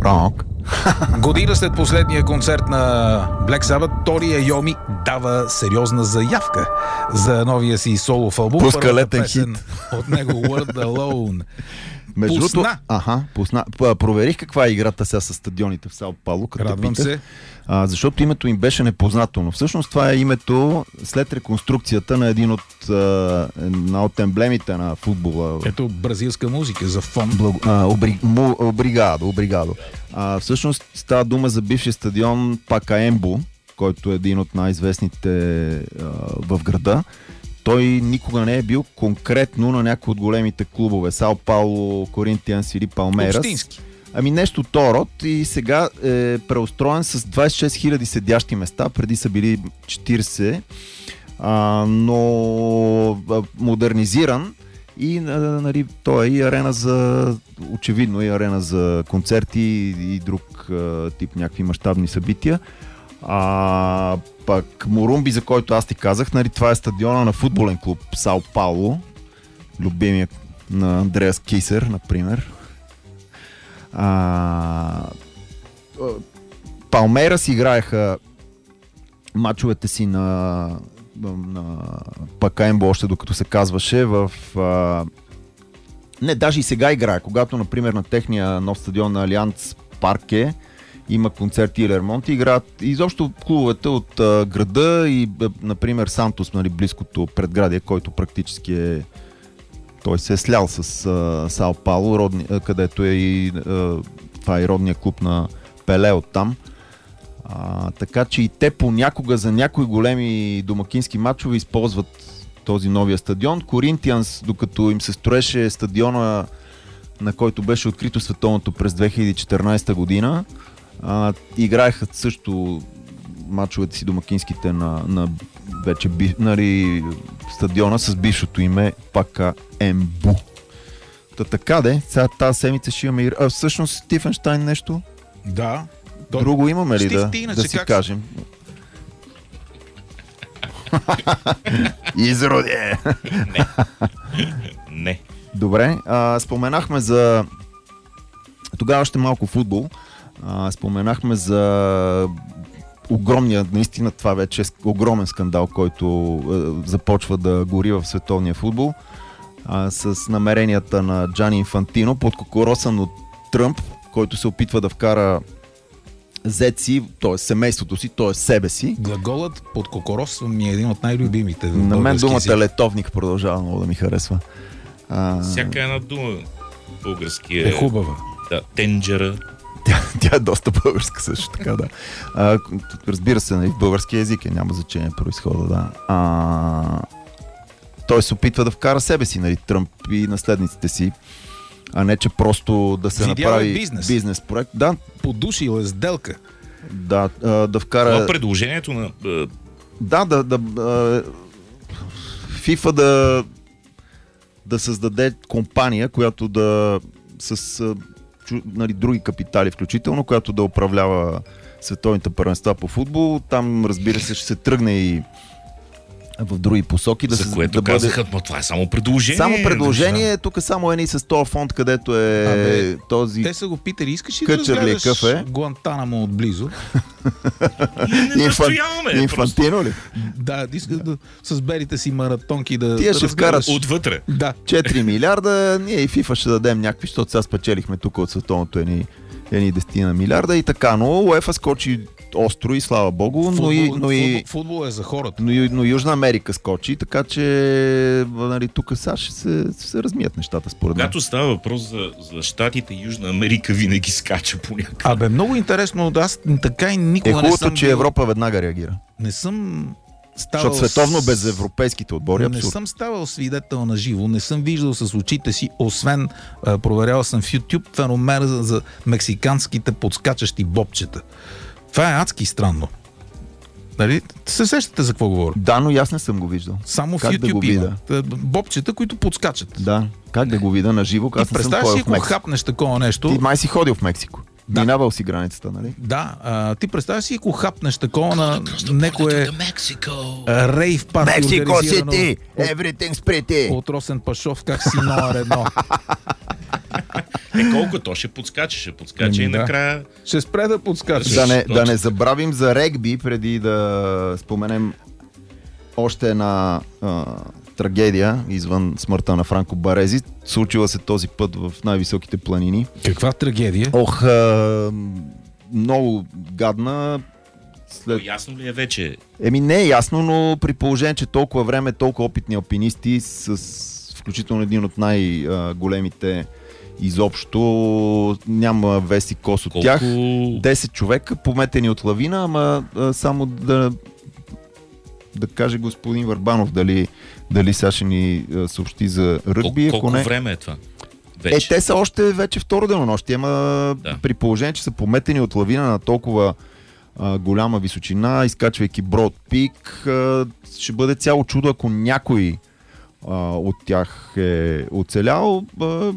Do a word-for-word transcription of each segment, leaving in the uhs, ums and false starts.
Рок. Година след последния концерт на Black Sabbath, Тори Айоми дава сериозна заявка за новия си солов албум. Пуска летен хит от него, Word Alone. Между Пусна. другото, аха, пусна. Проверих каква е играта сега с стадионите в Сао Пауло. Радвам се. А, защото името им беше непознато, но всъщност това е името след реконструкцията на един от, а, една от емблемите на футбола. Ето бразилска музика за фон. Благо, а, обри, му, обригадо, обригадо. А, всъщност става дума за бившия стадион Пакаембо, който е един от най-известните а, в града. Той никога не е бил конкретно на някой от големите клубове. Сао Пауло, Коринтианс или Палмерас. Общински. Ами нещо от този род и сега е преустроен с двайсет и шест хиляди седящи места, преди са били четирийсет, а, но а, модернизиран и нали, той е и арена за, очевидно и арена за концерти и, и друг а, тип някакви мащабни събития. А, пък Морумби, за който аз ти казах, нали, това е стадиона на футболен клуб Сао Пауло, любимия на Андреас Кисер, например. А, Палмерас играеха мачовете си на, на Пакаембо още докато се казваше в а, не, даже и сега играе, когато например на техния нов стадион на Алианс Парке има концерти или ремонти, играят изобщо клубовете от а, града и например Сантос, нали, близкото предградие, който практически е той се е слял с а, Сао Пауло, родни, а, където е и а, това е родния клуб на Пеле оттам. А, така че и те понякога за някои големи домакински матчове използват този новия стадион. Коринтианс, докато им се строеше стадиона, на който беше открито световното през две хиляди и четиринайсета година, а, играеха също мачовете си домакинските на, на вече би, нали, стадиона с бившото име Пакаембо. Та така де, сега тази седмица ще имаме... А всъщност Стифенщайн нещо? Да. Друго имаме ли Стив, да, ти, да си как... кажем? Изроде! Не. Не. Добре, а, споменахме за... Тогава още малко футбол. А, споменахме за огромния, наистина това вече е огромен скандал, който е, започва да гори в световния футбол, а, с намеренията на Джани Инфантино, подкокоросан от Тръмп, който се опитва да вкара зеци, т.е. семейството си, т.е. себе си. Глаголът под кокорос ми е един от най-любимите. На мен думата летовник продължава много да ми харесва. А... Всяка една дума български е, е хубава. Да, тенджера. Тя, тя е доста българска също така, да. А, разбира се, нали, в български език е, няма значение произхода, да. А, той се опитва да вкара себе си, нали, Тръмп и наследниците си, а не че просто да се Видял направи бизнес. бизнес проект. Да, Подушил е сделка. да, а, да вкара... Това предложението на... Да, да, да, да FIFA да да създаде компания, която да с нали, други капитали включително, която да управлява световните първенства по футбол. Там, разбира се, ще се тръгне и в други посоки. Да За се, което да казаха, бъде... но това е само предложение. Само предложение, тук само е ни с този фонд, където е Абе, този... Те са го питали, искаш ли да Къчър ли е, разгледаш къв е? Гуантанамо отблизо? Не настояваме. Инфантино ли? Да, иска да с белите си маратонки да... Тия да ще вкараш Отвътре. Да. четири милиарда, ние и FIFA ще дадем някакви, защото сега спечелихме тук от световното едни, едни десет милиарда и така, но УЕФА скочи остро и слава богу, но, Футбол, и, но, и, футбол, футбол е за хората. но, и, но Южна Америка скочи, така че нали, тук сега ще се, се размият нещата според мен. Когато става въпрос за, за щатите, Южна Америка винаги скача по някакъв. Абе, много интересно, аз така и никога Е не хубавото, съм че бил... Европа веднага реагира. Не съм ставал... Защото световно без европейските отбори е Не абсурд. съм ставал свидетел на живо, не съм виждал с очите си, освен а, проверял съм в YouTube феномена за, за мексиканските подскачащи бобчета. Това е адски странно. Нали? Се сещате за какво говоря? Да, но и аз не съм го виждал. Само Как в да го YouTube видя? има. Бобчета, които подскачат. Да, как да го видя на живо, И аз не съм представяш си, ходил в ако Мексико. хапнеш такова нещо... Ти май си ходил в Мексико. Да. Минавал си границата, нали? Да, а, ти представяш си, ако хапнеш такова на некое а, рейв парти, Мексико организирано Сити! от, Everything's pretty! от Росен Пашов, как си номер едно. Е, колко то ще подскача, ще подскача Еми, и да. накрая... Ще спре да подскачаш. Да не, Точно. да не забравим за регби, преди да споменем още една а, трагедия извън смъртта на Франко Барези. Случила се този път в най-високите планини. Каква трагедия? Ох, а, много гадна. То След... ясно ли е вече? Еми не е ясно, но при положение, че толкова време, толкова опитни алпинисти, с включително един от най-големите изобщо, няма веси кос от Колко... тях. десет човека, пометени от лавина, ама а, само да да каже господин Върбанов дали, дали сега ще ни а, съобщи за ръгби. Кол- колко не... време е това? Е, Вече. те са още вече второ денонощие, ама Да. при положение, че са пометени от лавина на толкова а, голяма височина, изкачвайки Брод Пик, а, ще бъде цяло чудо, ако някой а, от тях е оцелял. А,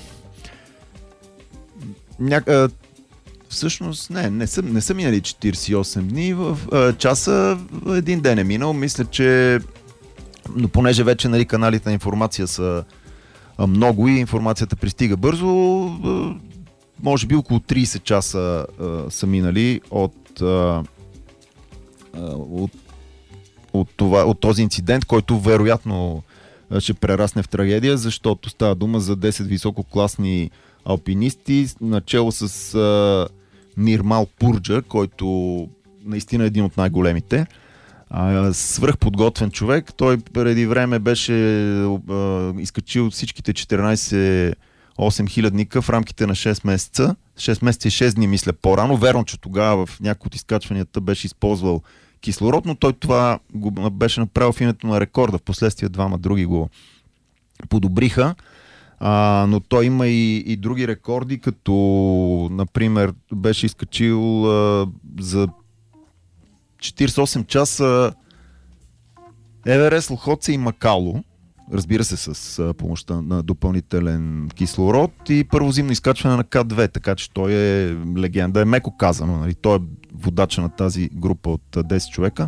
ня... а, всъщност, не, не са, не са минали четирийсет и осем дни, в а, часа един ден е минал. Мисля, че но понеже вече нали, каналите на информация са а, много и информацията пристига бързо, а, може би около трийсет часа а, са минали от, а, а, от, от, това, от този инцидент, който вероятно а, ще прерасне в трагедия, защото става дума за десет висококласни алпинисти, начело с а, Нирмал Пурджа, който наистина е един от най-големите. А, свръхподготвен човек. Той преди време беше а, изкачил всичките четиринайсет осем хилядника в рамките на шест месеца. шест месеца и шест дни, мисля, по-рано. Верно, че тогава в някои от изкачванията беше използвал кислород, но той това го беше направил в името на рекорда. Впоследствие двама други го подобриха. А, но той има и, и други рекорди, като например беше изкачил а, за четирийсет и осем часа Еверест, Лохотце и Макало, разбира се с а, помощта на допълнителен кислород и първозимно изкачване на К две, така че той е легенда, е меко казано, нали? Той е водача на тази група от а, десет човека.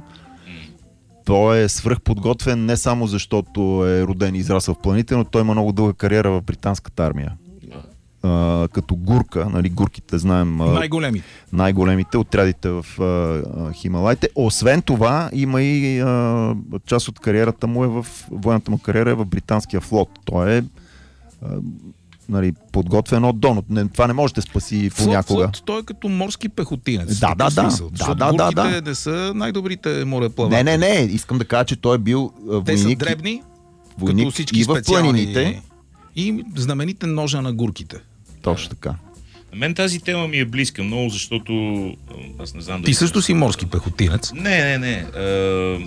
Той е свръхподготвен не само защото е роден и израсъл в планините, но той има много дълга кариера в британската армия. А, като гурка, нали, гурките знаем а, Най-големи. най-големите отрядите в а, а, Хималайте. Освен това, има и а, част от кариерата му е в военната му кариера е в британския флот. Той е а, нали, подготвен от до, но това не може да спаси Флот, понякога. флот, той е като морски пехотинец. Да, да, да. Смисъл, Да, защото да, да, гурките да. не са най-добрите мореплаватели. Не, не, не. Искам да кажа, че той е бил а, войник, Те са дребни, войник като всички и в специални. планините. И знамените ножа на гурките. Точно така. На мен тази тема ми е близка много, защото аз не знам да... Ти също си морски пехотинец. Не, не, не. Uh...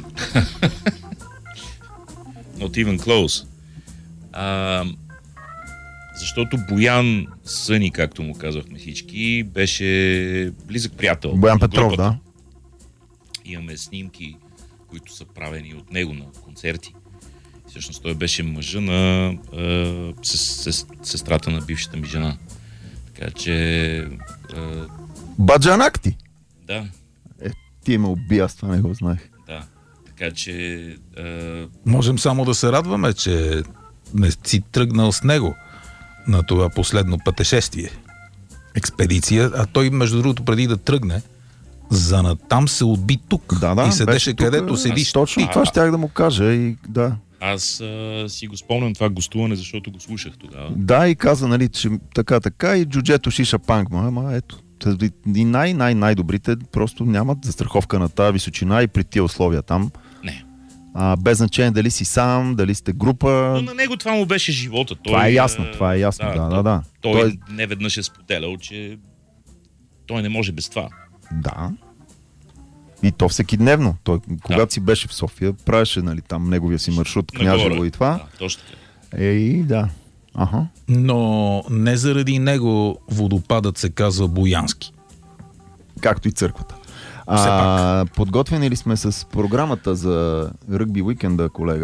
Not even close. Uh... Защото Боян Съни, както му казахме всички, беше близък приятел. Боян на Петров, групата. да. Имаме снимки, които са правени от него на концерти. Всъщност той беше мъжа на а, сес, сес, сестрата на бившата ми жена. Така че... А, Баджанакти. да, Е, ти ме уби, аз това не го знаех. да. Така че... А, Можем само да се радваме, че не си тръгнал с него на това последно пътешествие. Експедиция. А той, между другото, преди да тръгне, за натам се отби тук. Да, да, и седеше беше тук, където седиш. аз Точно ти. това щях да му кажа и да. аз а, си го спомням това гостуване, защото го слушах тогава. Да, и каза, нали, че така, така и джуджето шиша панк, ма, ама ето. И най-най-най-добрите просто нямат застраховка на тази височина и при тия условия там. Не. А, без значение дали си сам, дали сте група. Но на него това му беше живота. Той, Това е ясно, а, това е ясно, да, да, да. Той, Той- той не веднъж е споделял, че той не може без това. Да. И то всеки дневно. Той, когато Да. си беше в София, правеше нали, там неговия си маршрут, Нагоре. Княжево и това. Да, точно така. Ей, да. Аха. Но не заради него водопадът се казва Боянски. Както и църквата. Все А, подготвени ли сме с програмата за ръгби уикенда, колега?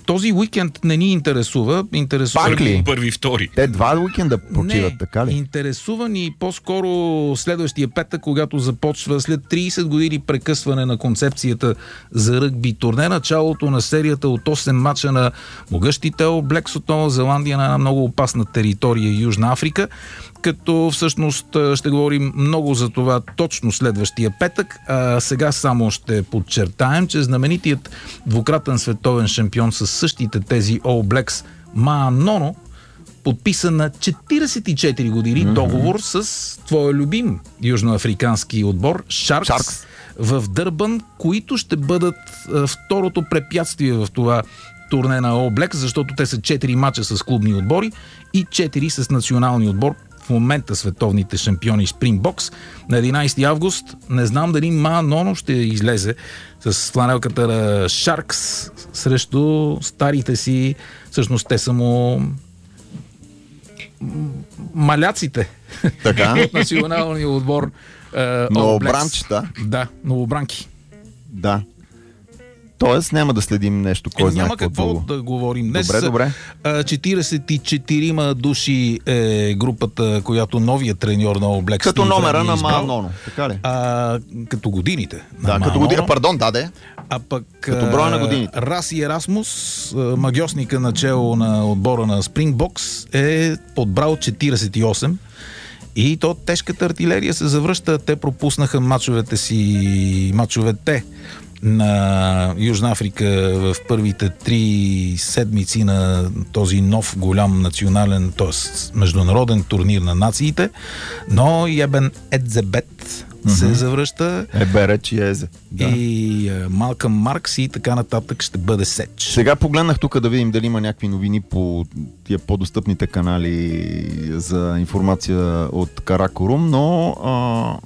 този уикенд не ни интересува. Интересува Пак ли? Първи и втори. Те два уикенда почиват, не, така ли? интересува ни по-скоро следващия петък, когато започва след трийсет години прекъсване на концепцията за ръгби турне, началото на серията от осем мача на могъщите All Blacks от Нова Зеландия на една много опасна територия Южна Африка, като всъщност ще говорим много за това точно следващия петък. А сега само ще подчертаем, че знаменитият двукратен световен шампион с същите тези All Blacks Maa Nono подписа на четирийсет и четири години mm-hmm. договор с твоя любим южноафрикански отбор Sharks, Sharks в Дърбан, които ще бъдат а, второто препятствие в това турне на All Blacks, защото те са четири мача с клубни отбори и четири с национални отбор. В момента световните шампиони Спрингбокс. На единайсети август не знам дали Maa Nono ще излезе с фланелката на Sharks срещу старите си, всъщност те са му маляците така? от националния отбор uh, новобранчета. Да, новобранки. Да. Тоест няма да следим нещо, кой е, знае няма какво друго. да говорим. Днес добре, добре. четирийсет и четири души е групата, която новия треньор на All Blacks като номера на Maa Maa Nono, така ли? А, като годините. Да, като година, пардон, да, де. А пък като броя на годините. Раси Ерасмус, магьосника начело на отбора на Спрингбокс, е подбрал четирийсет и осем. И то тежката артилерия се завръща. Те пропуснаха мачовете си, мачовете на Южна Африка в първите три седмици на този нов голям национален, т.е. международен турнир на нациите, но Ебен Едзебет mm-hmm. се завръща. Ебереч и Езе. Да. И Малкъм Маркс и така нататък ще бъде сеч. Сега погледнах тук да видим дали има някакви новини по тия по-достъпните канали за информация от Каракорум, но а...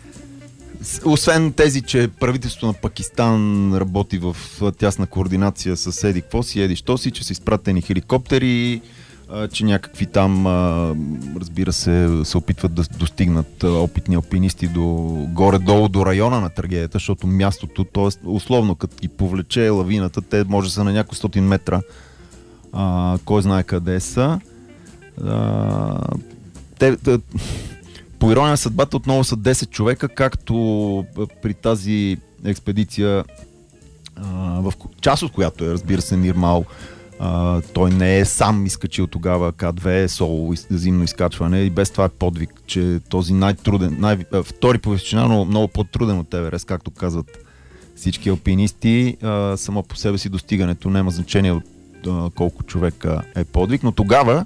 освен тези, че правителството на Пакистан работи в тясна координация с еди какво си, еди що си, че са изпратени хеликоптери, че някакви там, разбира се, се опитват да достигнат опитни алпинисти до горе-долу до района на трагедията, защото мястото, т.е. условно, като ги повлече лавината, те може да са на няколко стотин метра, а, кой знае къде са. А, те... По ирония на съдбата отново са десет човека, както при тази експедиция, в част от която е, разбира се, Нирмал. Той не е сам изкачил тогава К две, соло, зимно изкачване, и без това е подвиг, че този най-труден, най- втори по височина, но много по-труден от Еверест, както казват всички алпинисти, само по себе си достигането няма значение от колко човека е подвиг, но тогава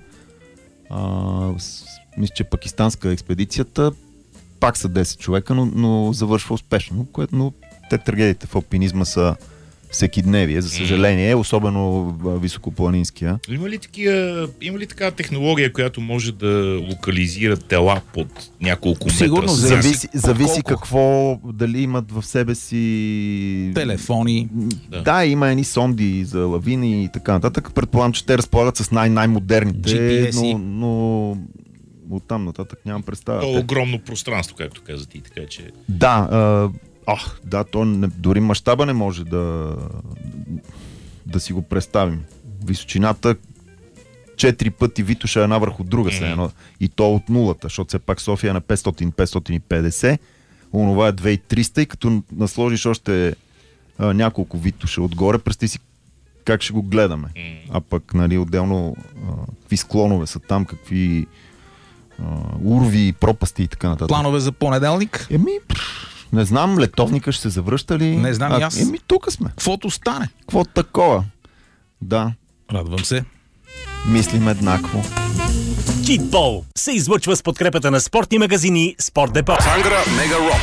мисля, че пакистанска експедицията пак са десет човека, но, но завършва успешно, което, но те трагедиите в алпинизма са всекидневие, за съжаление, особено високопланинския. Има ли, такива, има ли такава технология, която може да локализира тела под няколко метра? Сигурно зависи, зависи какво, дали имат в себе си телефони. Да, да, има едни сонди за лавини и така нататък. Предполагам, че те разполагат с най- най-модерните, Джи Пи Ес-и. но, но оттам нататък нямам представа. То е огромно пространство, както каза ти, така че... Да, а, ах, да, то не, дори мащаба не може да, да си го представим. Височината четири пъти Витоша една върху друга се едно. И то от нулата, защото все пак София е на петстотин до петстотин и петдесет, онова е две хиляди и триста и като насложиш още а, няколко Витоша отгоре, представи си как ще го гледаме. А пък, нали, отделно а, какви склонове са там, какви Uh, урви, пропасти и така нататък. Планове за понеделник? Еми, не знам, летовника ще се връща ли? Не знам и аз. Еми, тук сме. Квото стане? Какво такова? Да. Радвам се. Мислим еднакво. Китбол се излъчва с подкрепата на спортни магазини Спорт Депо. Тангра Мега Рок.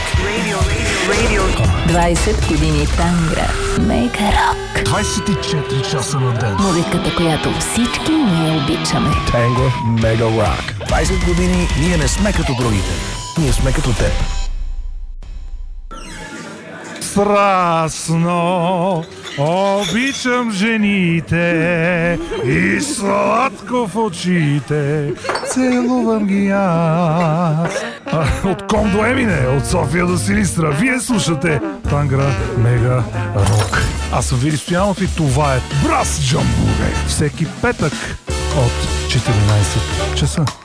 двайсет години Тангра Мега Рок. двайсет и четири часа на ден. Музиката, която всички ние обичаме. Тангра Мега Рок. двайсет години ние не сме като другите. Ние сме като теб. Страстно обичам жените и сладко в очите целувам ги аз. А, от Ком до Емине, от София до Силистра, вие слушате Тангра Мега Рок. Аз съм Вили Стоянов и това е Брас Джамбуре. Всеки петък от четиринайсет часа.